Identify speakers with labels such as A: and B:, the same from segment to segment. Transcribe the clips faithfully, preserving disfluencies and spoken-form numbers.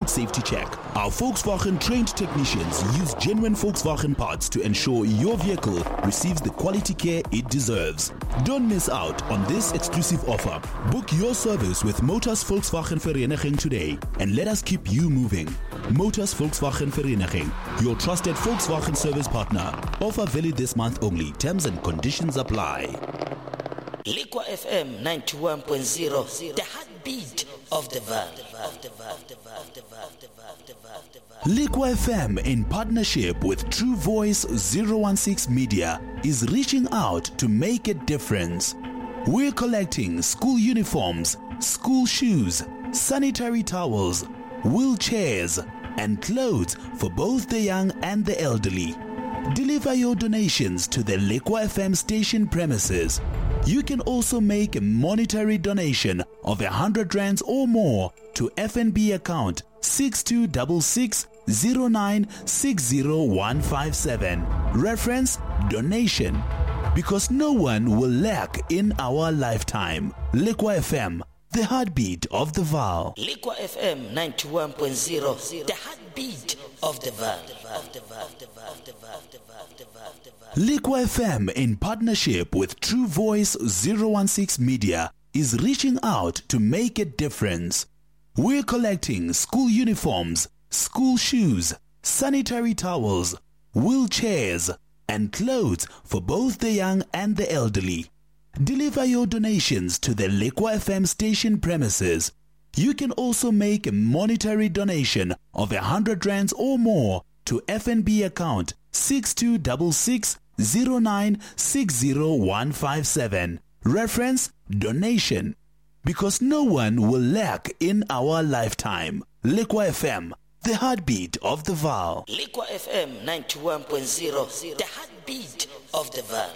A: safety check. Our Volkswagen trained technicians use genuine Volkswagen parts to ensure your vehicle receives the quality care it deserves. Don't miss out on this exclusive offer. Book your service with Motors Volkswagen Vereniging today and let us keep you moving. Motors Volkswagen Vereniging, your trusted Volkswagen service partner. Offer valid this month only. Terms and conditions apply.
B: Liqua F M ninety-one point zero, the heartbeat of the valley.
A: Liqua F M, in partnership with True Voice zero one six Media, is reaching out to make a difference. We're collecting school uniforms, school shoes, sanitary towels, wheelchairs, and clothes for both the young and the elderly. Deliver your donations to the Liqua F M station premises. You can also make a monetary donation of a hundred rands or more to F N B account six two six six zero nine six zero one five seven. Reference donation. Because no one will lack in our lifetime. Liqua F M, the heartbeat of the Vaal.
B: Liqua F M ninety-one point zero, the heartbeat of the Vaal.
A: Liqua F M, in partnership with True Voice zero one six Media, is reaching out to make a difference. We're collecting school uniforms, school shoes, sanitary towels, wheelchairs, and clothes for both the young and the elderly. Deliver your donations to the Liqua F M station premises. You can also make a monetary donation of a hundred rands or more to F N B account six two six six zero nine six zero one five seven. Reference donation. Because no one will lack in our lifetime. Liqua F M, the heartbeat of the Vaal.
B: Liqua F M ninety-one point zero, the heartbeat of the Vaal.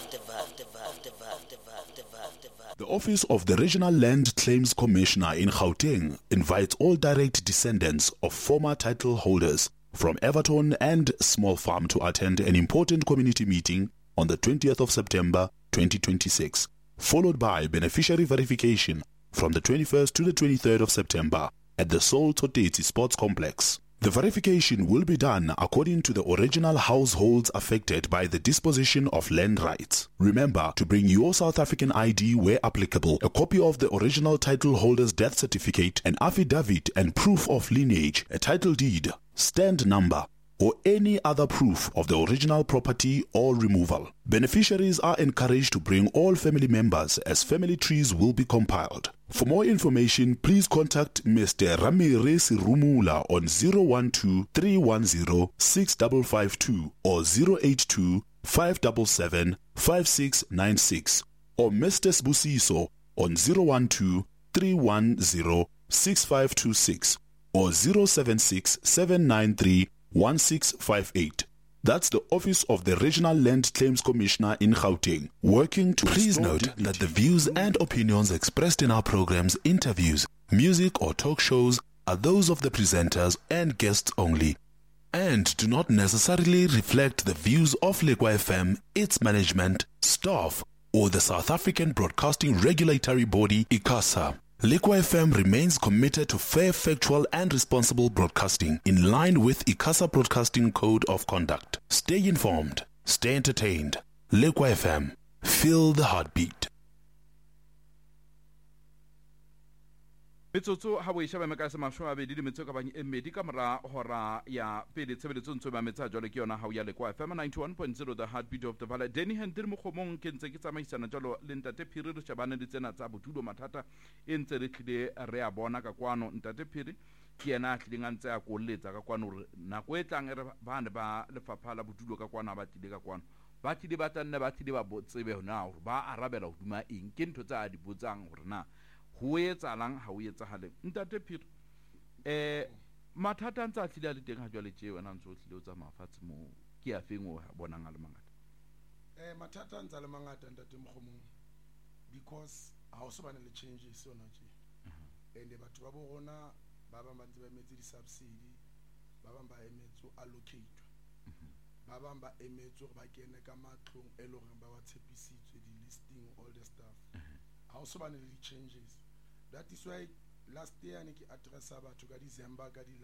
A: The Office of the Regional Land Claims Commissioner in Gauteng invites all direct descendants of former title holders from Everton and Small Farm to attend an important community meeting on the twentieth of September twenty twenty-six, followed by beneficiary verification from the twenty-first to the twenty-third of September at the Sol Toteti Sports Complex. The verification will be done according to the original households affected by the disposition of land rights. Remember to bring your South African I D where applicable, a copy of the original title holder's death certificate, an affidavit and proof of lineage, a title deed, stand number, or any other proof of the original property or removal. Beneficiaries are encouraged to bring all family members as family trees will be compiled. For more information, please contact Mister Ramirez Rumula on zero one two three one zero six five five two or zero eight two five seven seven five six nine six or Mister Sbusiso on zero one two three one zero six five two six or zero seven six seven nine three one six five eight. That's the Office of the Regional Land Claims Commissioner in Gauteng, working to Please note dignity. That the views and opinions expressed in our programs, interviews, music or talk shows are those of the presenters and guests only, and do not necessarily reflect the views of Liqua F M, its management, staff, or the South African Broadcasting Regulatory Body, ICASA. Liqua F M remains committed to fair, factual and responsible broadcasting in line with ICASA Broadcasting Code of Conduct. Stay informed, stay entertained. Liqua F M, feel the heartbeat.
C: Metsotso ha bo ishaba meka se mashwa be di metso ka bang emedi ka mora hora ya pele tshebeletso ntso ba metsa jole ke yona ha ya Liqua F M ninety-one point zero, the heartbeat of the Valley. Denny Hentel mo khomong ke ntse ke tsamaisana jalo le ntate Phiri re shabane le tsena tsa botulo mathata e ntse re tlile re a bona ka kwano. Ntate Phiri ke yena a tlileng a ntse a kolletsa ka kwano re nako e tlang re ba ne ba lefapha la botulo ka kwano ba tlile ka kwano ba tlile ba tsanne ba tlile ba botsebe hona hore ba arabela hoduma eng ke ntho tsa di botsang hore na ho etsalang ha o etsahale. Ntate Phiri eh mathata a ntse a tlile a le teng ha jwale tje wena ntse o tlile o tsa mafatshe mo ke a feng o bonang a le mangata?
D: Eh mathata a ntse a le mangata ntate Mkhomong, because ha o so bana le changes yona tje and batho ba bo rona ba ba mantse ba metse di subsidy ba ba ba emetso allocate ba ba ba emetso ba kene ka matlong e lo reng ba wa tshepisitswe di listing all the stuff ha o so bana le changes. That is why last year ne ke addressa batho ka December ka di